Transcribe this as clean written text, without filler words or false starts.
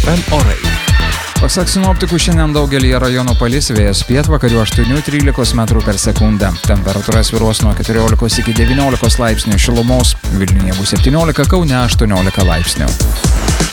FM orai. Pasak sinoptikų, šiandien daugelį rajonų palis, vėjas pietvakarių 8-13 m/s. Temperatūra svyruos nuo 14 iki 19 laipsnių šilumos, Vilniuje bus 17, Kaune 18 laipsnių.